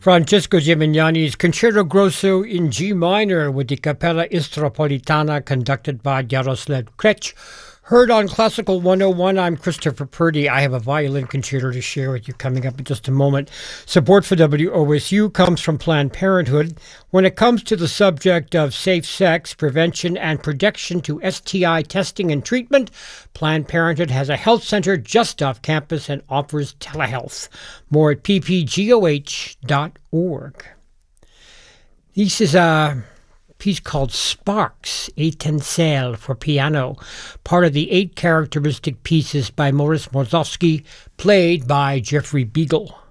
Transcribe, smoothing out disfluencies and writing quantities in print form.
Francesco Gimignani's Concerto Grosso in G minor with the Cappella Istropolitana conducted by Jaroslav Krech. Heard on Classical 101, I'm Christopher Purdy. I have a violin concerto to share with you coming up in just a moment. Support for WOSU comes from Planned Parenthood. When it comes to the subject of safe sex, prevention, and protection to STI testing and treatment, Planned Parenthood has a health center just off campus and offers telehealth. More at ppgoh.org. This is a piece called Sparks, Étincelle for piano, part of the 8 characteristic pieces by Morris Morzowski, played by Jeffrey Beagle.